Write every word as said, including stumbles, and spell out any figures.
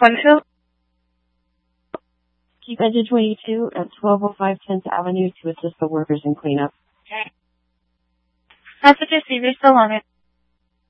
twenty-two? Keep engine twenty-two at twelve oh five tenth Avenue to assist the workers in cleanup. Massachusetts, you're still on it.